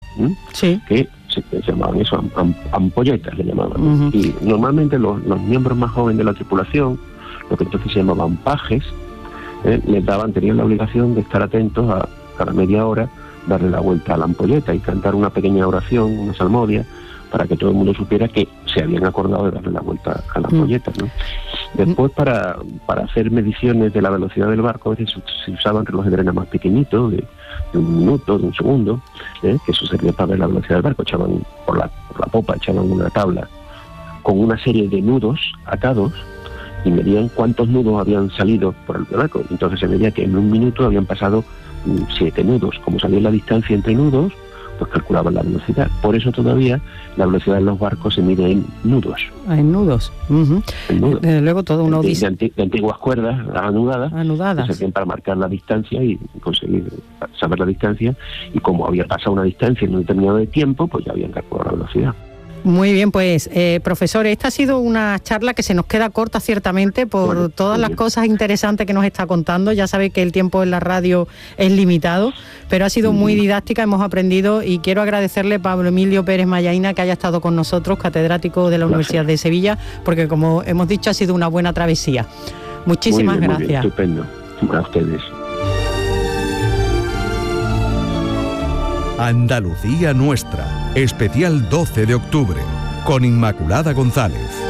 Sí. Que se llamaban eso, ampolletas le llamaban. Y normalmente los miembros más jóvenes de la tripulación, lo que entonces se llamaban pajes, tenían la obligación de estar atentos a cada media hora, darle la vuelta a la ampolleta y cantar una pequeña oración, una salmodia, para que todo el mundo supiera que se habían acordado de darle la vuelta a la ampolleta, ¿no? Después, para hacer mediciones de la velocidad del barco, a veces se usaban relojes de arena más pequeñitos, de 1 minuto, de 1 segundo, que eso servía para ver la velocidad del barco. Echaban por la popa, echaban una tabla con una serie de nudos atados y medían cuántos nudos habían salido por el barco. Entonces se medía que en 1 minuto habían pasado 7 nudos. Como sabía la distancia entre nudos, pues calculaban la velocidad. Por eso todavía la velocidad de los barcos se mide en nudos. En nudos. En nudos. Desde luego todo uno dice... De antiguas cuerdas anudadas. Que servían para marcar la distancia y conseguir saber la distancia. Y como había pasado una distancia en un determinado tiempo, pues ya habían calculado la velocidad. Muy bien, pues profesor, esta ha sido una charla que se nos queda corta ciertamente por todas las cosas interesantes que nos está contando. Ya sabe que el tiempo en la radio es limitado, pero ha sido muy didáctica, hemos aprendido y quiero agradecerle a Pablo Emilio Pérez Mallaína que haya estado con nosotros, catedrático de la Universidad de Sevilla, porque como hemos dicho ha sido una buena travesía. Muchísimas gracias. Muy bien, estupendo. A ustedes. Andalucía Nuestra, especial 12 de octubre, con Inmaculada González.